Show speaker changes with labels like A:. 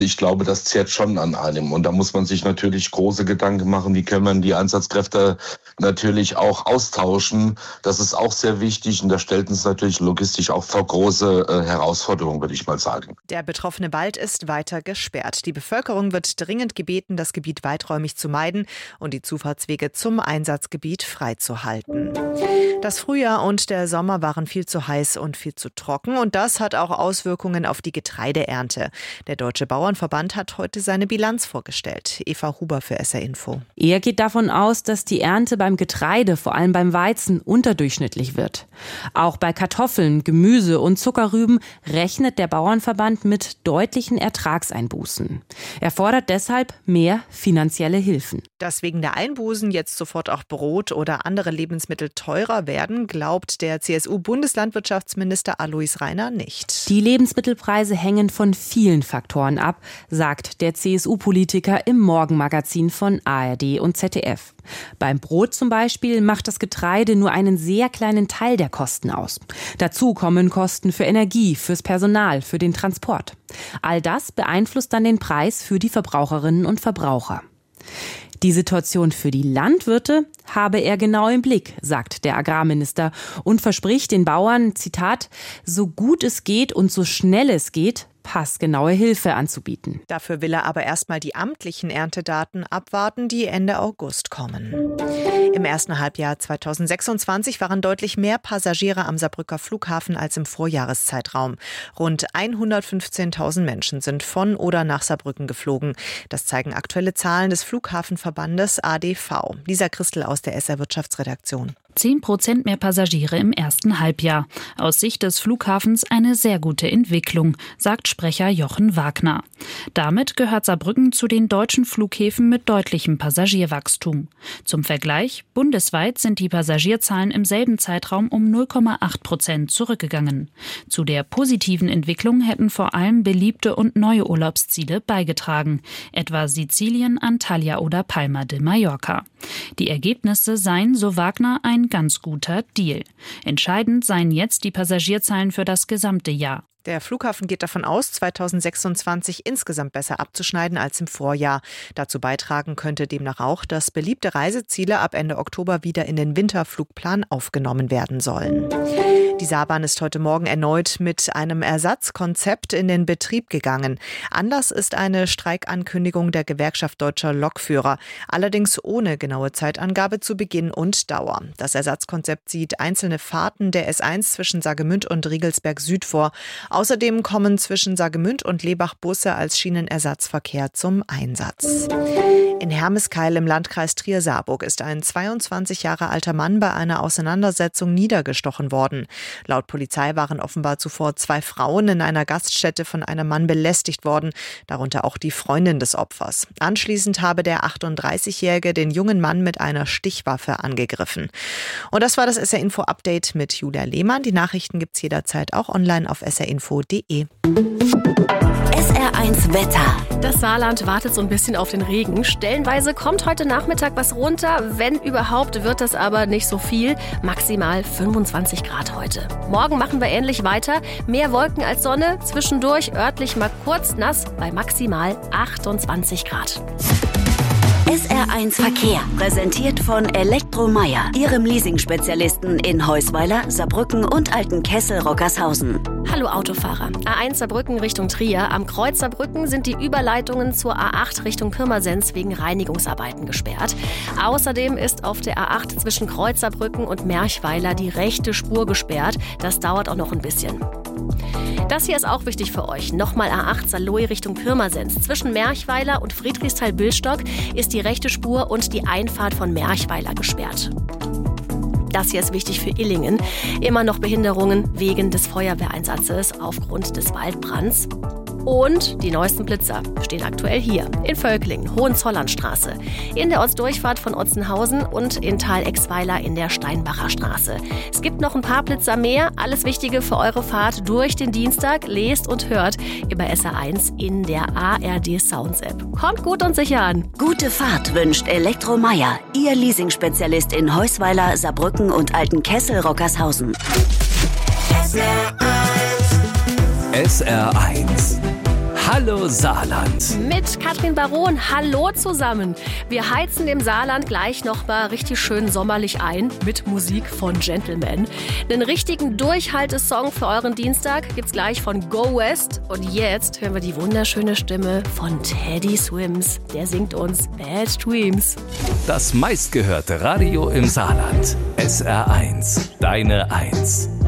A: Ich glaube, das zehrt schon an einem. Und da muss man sich natürlich große Gedanken machen, wie können man die Einsatzkräfte natürlich auch austauschen. Das ist auch sehr wichtig und das stellt uns natürlich logistisch auch vor große Herausforderungen, würde ich mal sagen.
B: Der betroffene Wald ist weiter gesperrt. Die Bevölkerung wird dringend gebeten, das Gebiet weiträumig zu meiden und die Zufahrtswege zum Einsatzgebiet freizuhalten. Das Frühjahr und der Sommer waren viel zu heiß und viel zu trocken und das hat auch Auswirkungen auf die Getreideernte. Der Deutsche Bauernverband hat heute seine Bilanz vorgestellt. Eva Huber für SR Info.
C: Er geht davon aus, dass die Ernte beim Getreide, vor allem beim Weizen, unterdurchschnittlich wird. Auch bei Kartoffeln, Gemüse und Zuckerrüben rechnet der Bauernverband mit deutlichen Ertragseinbußen. Er fordert deshalb mehr finanzielle Hilfen.
B: Dass wegen der Einbußen jetzt sofort auch Brot oder andere Lebensmittel teurer werden, glaubt der CSU-Bundeslandwirtschaftsminister Alois Rainer nicht.
C: Die Lebensmittelpreise hängen von vielen Faktoren ab, sagt der CSU-Politiker im Morgenmagazin von ARD und ZDF. Beim Brot zum Beispiel macht das Getreide nur einen sehr kleinen Teil der Kosten aus. Dazu kommen Kosten für Energie, fürs Personal, für den Transport. All das beeinflusst dann den Preis für die Verbraucherinnen und Verbraucher. Die Situation für die Landwirte habe er genau im Blick, sagt der Agrarminister und verspricht den Bauern, Zitat, so gut es geht und so schnell es geht, passgenaue Hilfe anzubieten.
B: Dafür will er aber erstmal die amtlichen Erntedaten abwarten, die Ende August kommen. Im ersten Halbjahr 2026 waren deutlich mehr Passagiere am Saarbrücker Flughafen als im Vorjahreszeitraum. Rund 115.000 Menschen sind von oder nach Saarbrücken geflogen. Das zeigen aktuelle Zahlen des Flughafenverbandes ADV. Lisa Christel aus der SR Wirtschaftsredaktion.
D: 10% mehr Passagiere im ersten Halbjahr. Aus Sicht des Flughafens eine sehr gute Entwicklung, sagt Sprecher Jochen Wagner. Damit gehört Saarbrücken zu den deutschen Flughäfen mit deutlichem Passagierwachstum. Zum Vergleich, bundesweit sind die Passagierzahlen im selben Zeitraum um 0,8% zurückgegangen. Zu der positiven Entwicklung hätten vor allem beliebte und neue Urlaubsziele beigetragen, etwa Sizilien, Antalya oder Palma de Mallorca. Die Ergebnisse seien, so Wagner, ein ganz guter Deal. Entscheidend seien jetzt die Passagierzahlen für das gesamte Jahr.
B: Der Flughafen geht davon aus, 2026 insgesamt besser abzuschneiden als im Vorjahr. Dazu beitragen könnte demnach auch, dass beliebte Reiseziele ab Ende Oktober wieder in den Winterflugplan aufgenommen werden sollen. Die Saarbahn ist heute Morgen erneut mit einem Ersatzkonzept in den Betrieb gegangen. Anlass ist eine Streikankündigung der Gewerkschaft Deutscher Lokführer, allerdings ohne genaue Zeitangabe zu Beginn und Dauer. Das Ersatzkonzept sieht einzelne Fahrten der S1 zwischen Saargemünd und Riegelsberg Süd vor. Außerdem kommen zwischen Saargemünd und Lebach Busse als Schienenersatzverkehr zum Einsatz. In Hermeskeil im Landkreis Trier-Saarburg ist ein 22 Jahre alter Mann bei einer Auseinandersetzung niedergestochen worden. Laut Polizei waren offenbar zuvor 2 Frauen in einer Gaststätte von einem Mann belästigt worden, darunter auch die Freundin des Opfers. Anschließend habe der 38-Jährige den jungen Mann mit einer Stichwaffe angegriffen. Und das war das SR-Info-Update mit Julia Lehmann. Die Nachrichten gibt's jederzeit auch online auf srinfo.de.
E: SR1 Wetter.
F: Das Saarland wartet so ein bisschen auf den Regen. Stellenweise kommt heute Nachmittag was runter. Wenn überhaupt, wird das aber nicht so viel. Maximal 25 Grad heute. Morgen machen wir ähnlich weiter. Mehr Wolken als Sonne. Zwischendurch örtlich mal kurz nass bei maximal 28 Grad.
E: SR1 Verkehr, präsentiert von Elektromeier, Ihrem Leasing-Spezialisten in Heusweiler, Saarbrücken und Altenkessel-Rockershausen.
F: Hallo Autofahrer. A1 Saarbrücken Richtung Trier. Am Kreuz Saarbrücken sind die Überleitungen zur A8 Richtung Pirmasens wegen Reinigungsarbeiten gesperrt. Außerdem ist auf der A8 zwischen Kreuz Saarbrücken und Merchweiler die rechte Spur gesperrt. Das dauert auch noch ein bisschen. Das hier ist auch wichtig für euch. Nochmal A8 Saarlouis Richtung Pirmasens. Zwischen Merchweiler und Friedrichsthal-Billstock ist die rechte Spur und die Einfahrt von Merchweiler gesperrt. Das hier ist wichtig für Illingen. Immer noch Behinderungen wegen des Feuerwehreinsatzes aufgrund des Waldbrands. Und die neuesten Blitzer stehen aktuell hier in Völklingen, Hohenzollernstraße, in der Ortsdurchfahrt von Otzenhausen und in Thal-Exweiler in der Steinbacher Straße. Es gibt noch ein paar Blitzer mehr. Alles Wichtige für eure Fahrt durch den Dienstag. Lest und hört über SR1 in der ARD Sounds App. Kommt gut und sicher an.
E: Gute Fahrt wünscht Elektromeier, Ihr Leasing-Spezialist in Heusweiler, Saarbrücken und Altenkessel-Rockershausen.
G: SR1 Hallo Saarland.
F: Mit Katrin Baron, hallo zusammen. Wir heizen dem Saarland gleich noch mal richtig schön sommerlich ein mit Musik von Gentleman. Den richtigen Durchhaltesong für euren Dienstag gibt's gleich von Go West. Und jetzt hören wir die wunderschöne Stimme von Teddy Swims. Der singt uns Bad Dreams.
G: Das meistgehörte Radio im Saarland. SR1, deine 1.